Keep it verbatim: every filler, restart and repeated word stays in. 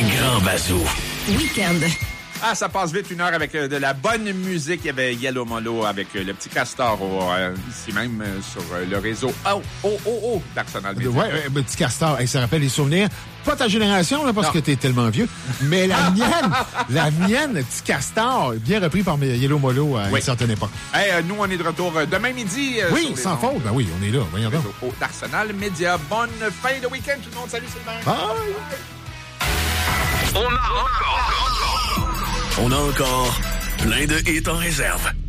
Grand Bazou. Week-end. Ah, ça passe vite, une heure avec euh, de la bonne musique. Il y avait Yellow Molo avec euh, le petit Castor au, euh, ici même euh, sur euh, le réseau Oh, oh, oh, oh d'Arsenal Media. Ouais, ouais, petit Castor. Hey, ça rappelle les souvenirs. Pas ta génération, là, parce non. que t'es tellement vieux. Mais la mienne, la mienne, le petit Castor, bien repris par Yellow Molo à oui. une certaine époque. Hey, euh, nous, on est de retour euh, demain midi. Euh, oui, sans faute. Ben oui, on est là. Voyons donc. Au d'Arsenal Media. Bonne fin de week-end, tout le monde. Salut, Sylvain. Bye. On a encore, on a encore plein de hits en réserve.